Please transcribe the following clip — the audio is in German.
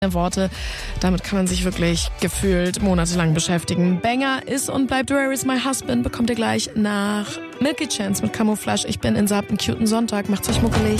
Worte. Damit kann man sich wirklich gefühlt monatelang beschäftigen. Banger ist und bleibt Where is my husband? Bekommt ihr gleich nach Milky Chance mit Camouflage. Ich bin in Saab, einen cuten Sonntag. Macht's euch muckelig.